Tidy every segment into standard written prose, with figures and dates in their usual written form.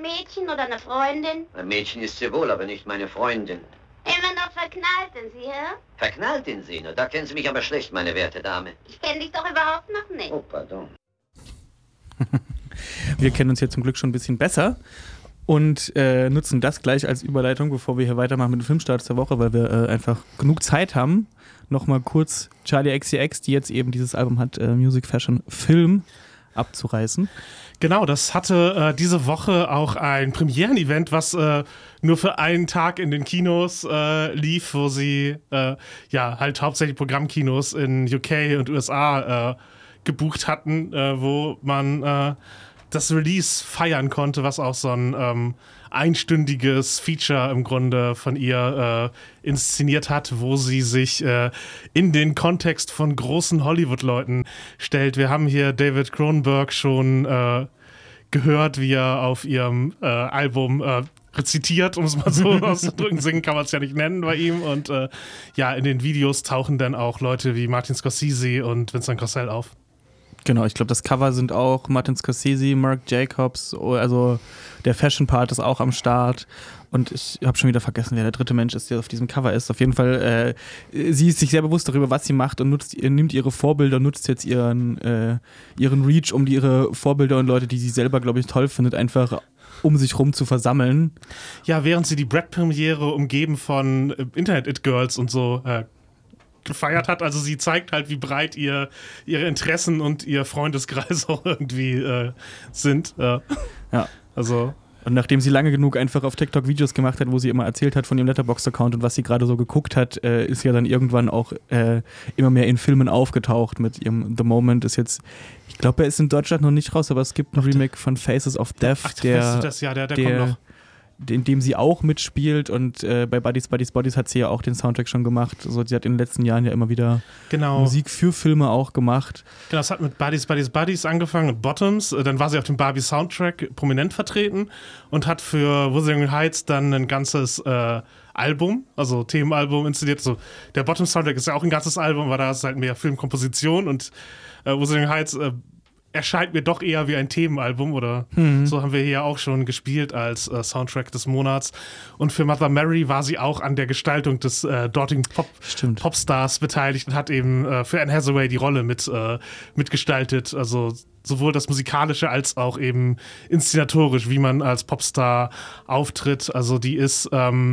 Mädchen oder eine Freundin? Ein Mädchen ist sie wohl, aber nicht meine Freundin. Immer noch verknallt in sie, hä? Verknallt in sie? Na, da kennen Sie mich aber schlecht, meine werte Dame. Ich kenne dich doch überhaupt noch nicht. Oh, pardon. Wir kennen uns jetzt zum Glück schon ein bisschen besser und nutzen das gleich als Überleitung, bevor wir hier weitermachen mit dem Filmstart der Woche, weil wir einfach genug Zeit haben. Nochmal kurz Charli XCX, die jetzt eben dieses Album hat, Music, Fashion, Film abzureißen. Genau, das hatte diese Woche auch ein Premieren-Event, was nur für einen Tag in den Kinos lief, wo sie halt hauptsächlich Programmkinos in UK und USA gebucht hatten, wo man das Release feiern konnte, was auch so ein einstündiges Feature im Grunde von ihr inszeniert hat, wo sie sich in den Kontext von großen Hollywood-Leuten stellt. Wir haben hier David Cronenberg schon gehört, wie er auf ihrem Album rezitiert, um es mal so auszudrücken. Singen kann man es ja nicht nennen bei ihm. Und in den Videos tauchen dann auch Leute wie Martin Scorsese und Vincent Cassel auf. Genau, ich glaube, das Cover sind auch Martin Scorsese, Marc Jacobs, also der Fashion-Part ist auch am Start. Und ich habe schon wieder vergessen, wer der dritte Mensch ist, der auf diesem Cover ist. Auf jeden Fall, sie ist sich sehr bewusst darüber, was sie macht und nimmt ihre Vorbilder und nutzt jetzt ihren Reach, um ihre Vorbilder und Leute, die sie selber, glaube ich, toll findet, einfach um sich rum zu versammeln. Ja, während sie die Brad-Premiere umgeben von Internet-It-Girls und so gefeiert hat. Also sie zeigt halt, wie breit ihre Interessen und ihr Freundeskreis auch irgendwie sind. Ja. Also. Und nachdem sie lange genug einfach auf TikTok Videos gemacht hat, wo sie immer erzählt hat von ihrem Letterboxd-Account und was sie gerade so geguckt hat, ist ja dann irgendwann auch immer mehr in Filmen aufgetaucht mit ihrem The Moment. Ist jetzt, ich glaube, er ist in Deutschland noch nicht raus, aber es gibt ein Remake von Faces of Death, der kommt noch. In dem sie auch mitspielt und bei Buddies hat sie ja auch den Soundtrack schon gemacht. Also sie hat in den letzten Jahren ja immer wieder Musik für Filme auch gemacht. Genau, es hat mit Buddies angefangen und Bottoms. Dann war sie auf dem Barbie-Soundtrack prominent vertreten und hat für Wuthering Heights dann ein ganzes Album, also Themenalbum inszeniert. Also der Bottoms-Soundtrack ist ja auch ein ganzes Album, aber da ist halt mehr Filmkomposition und Wuthering Heights erscheint mir doch eher wie ein Themenalbum oder so haben wir hier auch schon gespielt als Soundtrack des Monats. Und für Mother Mary war sie auch an der Gestaltung des dortigen Popstars beteiligt und hat eben für Anne Hathaway die Rolle mitgestaltet. Also sowohl das Musikalische als auch eben inszenatorisch, wie man als Popstar auftritt. Also die ist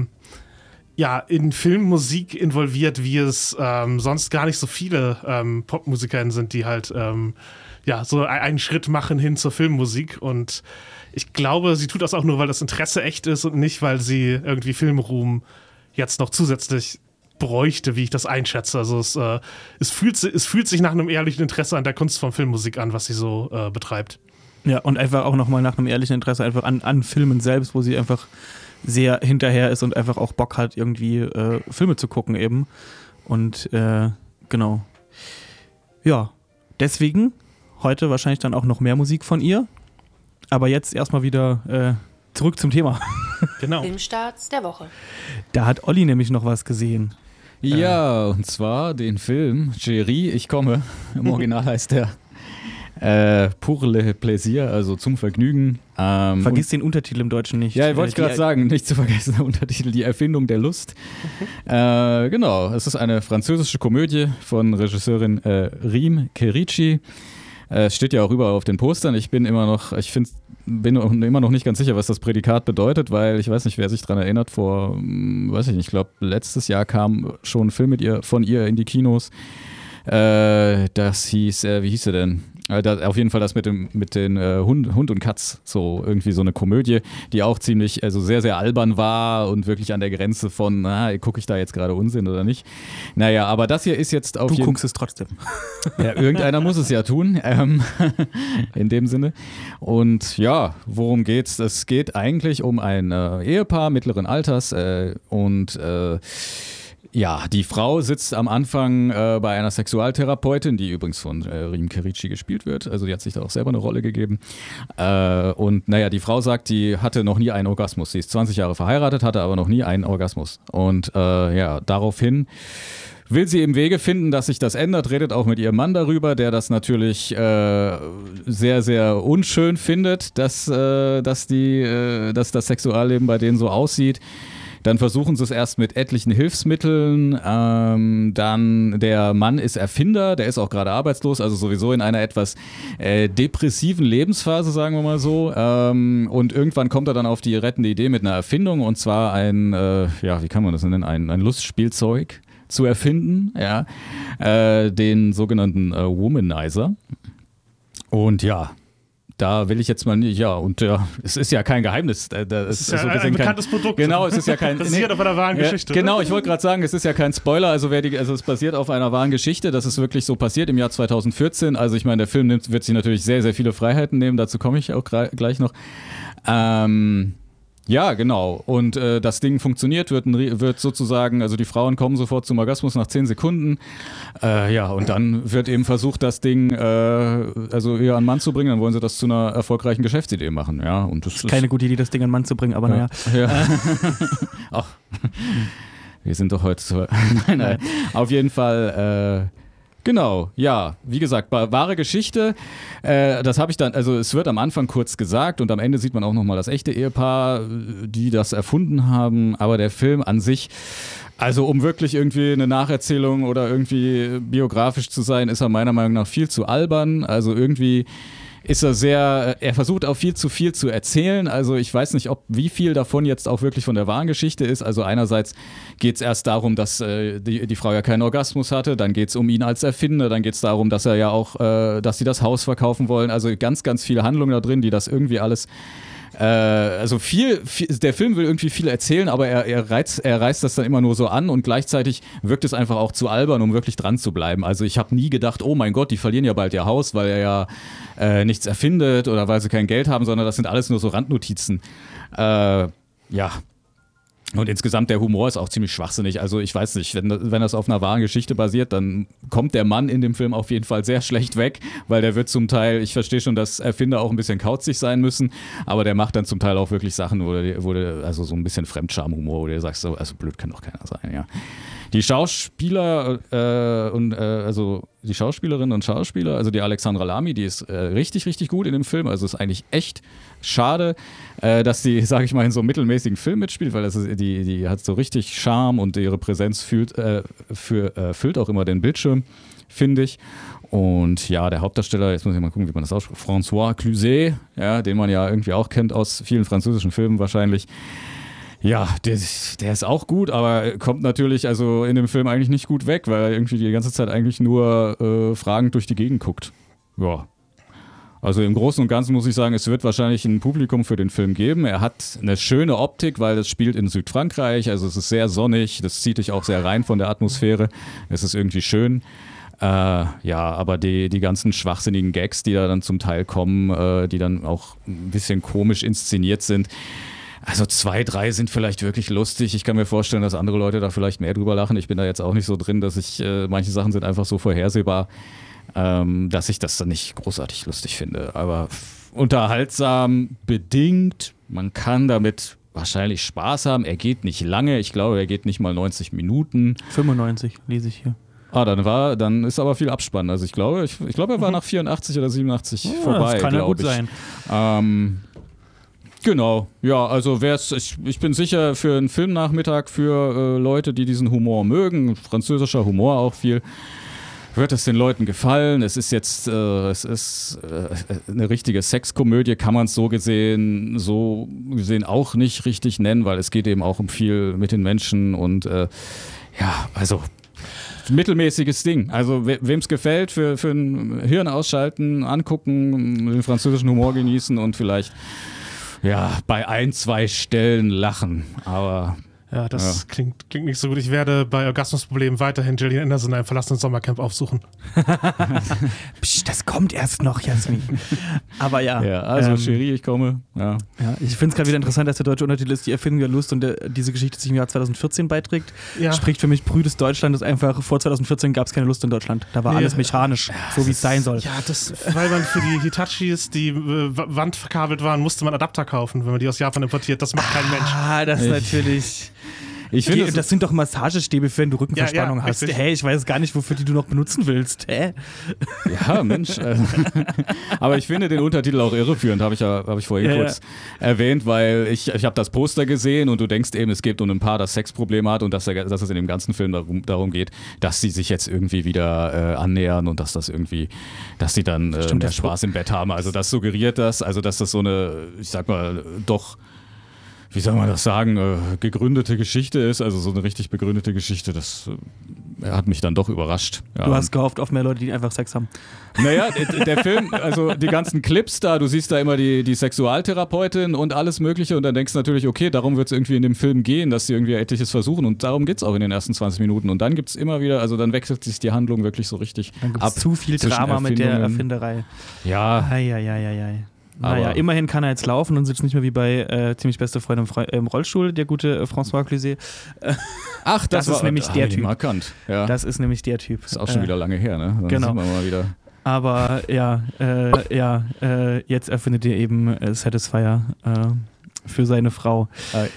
in Filmmusik involviert, wie es sonst gar nicht so viele Popmusikerinnen sind, die halt so einen Schritt machen hin zur Filmmusik. Und ich glaube, sie tut das auch nur, weil das Interesse echt ist und nicht, weil sie irgendwie Filmruhm jetzt noch zusätzlich bräuchte, wie ich das einschätze. Also es fühlt sich nach einem ehrlichen Interesse an der Kunst von Filmmusik an, was sie so betreibt. Ja, und einfach auch nochmal nach einem ehrlichen Interesse einfach an Filmen selbst, wo sie einfach sehr hinterher ist und einfach auch Bock hat, irgendwie Filme zu gucken eben. Und genau. Ja, deswegen heute wahrscheinlich dann auch noch mehr Musik von ihr. Aber jetzt erstmal wieder zurück zum Thema. Genau. Filmstarts der Woche. Da hat Olli nämlich noch was gesehen. Ja, und zwar den Film Chérie, ich komme. Im Original heißt der Pour le plaisir, also zum Vergnügen. Vergiss den Untertitel im Deutschen nicht. Ja, ich wollte gerade sagen, nicht zu vergessen, der Untertitel, die Erfindung der Lust. Genau, es ist eine französische Komödie von Regisseurin Rime Kerici. Es steht ja auch überall auf den Postern. Ich bin immer noch nicht ganz sicher, was das Prädikat bedeutet, weil ich weiß nicht, wer sich daran erinnert, ich glaube, letztes Jahr kam schon ein Film von ihr in die Kinos. Das hieß, wie hieß er denn? Auf jeden Fall das mit den Hund und Katz, so irgendwie so eine Komödie, die auch ziemlich, also sehr, sehr albern war und wirklich an der Grenze von, gucke ich da jetzt gerade Unsinn oder nicht? Naja, aber das hier ist jetzt auf jeden Fall. Du guckst es trotzdem. Ja, irgendeiner muss es ja tun, in dem Sinne. Und ja, worum geht's? Es geht eigentlich um ein Ehepaar mittleren Alters und Ja, die Frau sitzt am Anfang bei einer Sexualtherapeutin, die übrigens von Riem Kerici gespielt wird. Also die hat sich da auch selber eine Rolle gegeben. Und naja, die Frau sagt, die hatte noch nie einen Orgasmus. Sie ist 20 Jahre verheiratet, hatte aber noch nie einen Orgasmus. Und ja, daraufhin will sie eben Wege finden, dass sich das ändert, redet auch mit ihrem Mann darüber, der das natürlich sehr, sehr unschön findet, dass das Sexualleben bei denen so aussieht. Dann versuchen sie es erst mit etlichen Hilfsmitteln. Dann der Mann ist Erfinder, der ist auch gerade arbeitslos, also sowieso in einer etwas depressiven Lebensphase, sagen wir mal so. Und irgendwann kommt er dann auf die rettende Idee mit einer Erfindung, und zwar wie kann man das nennen, ein Lustspielzeug zu erfinden, ja, den sogenannten Womanizer. Und ja, da will ich jetzt mal nicht, es ist ja kein Geheimnis. Es ist ja so ein bekanntes Produkt. Genau, es ist ja kein... Das ist ja auf einer wahren Geschichte. Genau, ich wollte gerade sagen, es ist ja kein Spoiler, also es basiert auf einer wahren Geschichte, das ist wirklich so passiert im Jahr 2014, also ich meine, der Film wird sich natürlich sehr, sehr viele Freiheiten nehmen, dazu komme ich auch gleich noch. Ja, genau. Und das Ding funktioniert, wird sozusagen, also die Frauen kommen sofort zum Orgasmus nach 10 Sekunden. Und dann wird eben versucht, das Ding also eher an den Mann zu bringen. Dann wollen sie das zu einer erfolgreichen Geschäftsidee machen. Ja, und das ist keine gute Idee, das Ding an den Mann zu bringen, aber naja. Ja. Ach, wir sind doch heute so. Nein. Auf jeden Fall. Genau, ja, wie gesagt, wahre Geschichte, das habe ich dann, also es wird am Anfang kurz gesagt und am Ende sieht man auch nochmal das echte Ehepaar, die das erfunden haben, aber der Film an sich, also um wirklich irgendwie eine Nacherzählung oder irgendwie biografisch zu sein, ist er meiner Meinung nach viel zu albern, also irgendwie ist er versucht auch viel zu erzählen, also ich weiß nicht, wie viel davon jetzt auch wirklich von der wahren Geschichte ist, also einerseits geht es erst darum, dass die Frau ja keinen Orgasmus hatte, dann geht es um ihn als Erfinder, dann geht es darum, dass er ja auch, dass sie das Haus verkaufen wollen, also ganz, ganz viele Handlungen da drin, die das irgendwie alles also viel, der Film will irgendwie viel erzählen, aber er reißt das dann immer nur so an und gleichzeitig wirkt es einfach auch zu albern, um wirklich dran zu bleiben. Also ich habe nie gedacht, oh mein Gott, die verlieren ja bald ihr Haus, weil er ja nichts erfindet oder weil sie kein Geld haben, sondern das sind alles nur so Randnotizen. Ja. Und insgesamt der Humor ist auch ziemlich schwachsinnig. Also ich weiß nicht, wenn das auf einer wahren Geschichte basiert, dann kommt der Mann in dem Film auf jeden Fall sehr schlecht weg, weil der wird zum Teil, ich verstehe schon, dass Erfinder auch ein bisschen kauzig sein müssen, aber der macht dann zum Teil auch wirklich Sachen, wo der also so ein bisschen Fremdscham-Humor, wo du sagst, so, also blöd kann doch keiner sein, ja. Die Schauspieler also die Schauspielerinnen und Schauspieler, also die Alexandra Lamy, die ist richtig, richtig gut in dem Film. Also ist eigentlich echt schade, dass sie, sage ich mal, in so einem mittelmäßigen Film mitspielt, weil die hat so richtig Charme und ihre Präsenz füllt auch immer den Bildschirm, finde ich. Und ja, der Hauptdarsteller, jetzt muss ich mal gucken, wie man das ausspricht, François Cluzet, ja, den man ja irgendwie auch kennt aus vielen französischen Filmen wahrscheinlich. Ja, der ist auch gut, aber kommt natürlich also in dem Film eigentlich nicht gut weg, weil er irgendwie die ganze Zeit eigentlich nur fragend durch die Gegend guckt. Ja. Also im Großen und Ganzen muss ich sagen, es wird wahrscheinlich ein Publikum für den Film geben. Er hat eine schöne Optik, weil es spielt in Südfrankreich, also es ist sehr sonnig, das zieht dich auch sehr rein von der Atmosphäre. Es ist irgendwie schön. Ja, aber die ganzen schwachsinnigen Gags, die da dann zum Teil kommen, die dann auch ein bisschen komisch inszeniert sind, also 2, 3 sind vielleicht wirklich lustig. Ich kann mir vorstellen, dass andere Leute da vielleicht mehr drüber lachen. Ich bin da jetzt auch nicht so drin, dass manche Sachen sind einfach so vorhersehbar, dass ich das dann nicht großartig lustig finde. Aber unterhaltsam bedingt. Man kann damit wahrscheinlich Spaß haben. Er geht nicht lange. Ich glaube, er geht nicht mal 90 Minuten. 95 lese ich hier. Dann ist aber viel Abspann. Also ich glaube, er war nach 84 oder 87 vorbei. Das kann ja gut sein. Genau, ja, also ich bin sicher für einen Filmnachmittag für Leute, die diesen Humor mögen, französischer Humor auch viel, wird es den Leuten gefallen. Es ist jetzt eine richtige Sexkomödie, kann man es so gesehen auch nicht richtig nennen, weil es geht eben auch um viel mit den Menschen und ja, also mittelmäßiges Ding. Also wem es gefällt, für ein Hirn ausschalten, angucken, den französischen Humor genießen und vielleicht ja, bei 1, 2 Stellen lachen, aber Ja, das klingt nicht so gut. Ich werde bei Orgasmusproblemen weiterhin Gillian Anderson in einem verlassenen Sommercamp aufsuchen. Psst, das kommt erst noch, Jasmin. Aber ja. Ja, also Cherie, ich komme. Ja. Ja, ich finde es gerade wieder interessant, dass der deutsche Untertitel ist Die Erfindung der Lust und diese Geschichte sich im Jahr 2014 beiträgt. Ja. Spricht für mich prüdes Deutschland, ist einfach, vor 2014 gab es keine Lust in Deutschland. Da war alles mechanisch, so wie es sein soll. Ja, weil man für die Hitachis, die Wand verkabelt waren, musste man Adapter kaufen, wenn man die aus Japan importiert. Das macht kein Mensch. Ah, das ist natürlich... Ich finde, das sind doch Massagestäbe, wenn du Rückenverspannung hast. Richtig. Hey, ich weiß gar nicht, wofür du noch benutzen willst. Hä? Ja, Mensch. Aber ich finde den Untertitel auch irreführend, habe ich vorhin kurz erwähnt, weil ich habe das Poster gesehen und du denkst eben, es geht um ein Paar, das Sexprobleme hat und dass es in dem ganzen Film darum geht, dass sie sich jetzt irgendwie wieder annähern und dass sie dann mehr Spaß im Bett haben. Also das suggeriert das, also dass das so eine, ich sag mal, doch, wie soll man das sagen, gegründete Geschichte ist, also so eine richtig begründete Geschichte, das hat mich dann doch überrascht. Ja. Du hast gehofft auf mehr Leute, die einfach Sex haben. Naja, der Film, also die ganzen Clips da, du siehst da immer die Sexualtherapeutin und alles Mögliche und dann denkst du natürlich, okay, darum wird es irgendwie in dem Film gehen, dass sie irgendwie etliches versuchen und darum geht es auch in den ersten 20 Minuten und dann gibt es immer wieder, also dann wechselt sich die Handlung wirklich so richtig ab. Dann gibt es zu viel Drama mit der Erfinderei. Ja. Naja, immerhin kann er jetzt laufen und sitzt nicht mehr wie bei ziemlich beste Freunde im Rollstuhl, der gute François Cluzet. Ach, das ist nämlich der Typ. Markant. Ja. Das ist nämlich der Typ. Ist auch schon wieder lange her, ne? Dann genau. Sieht man mal wieder. Aber jetzt erfindet er eben Satisfier für seine Frau.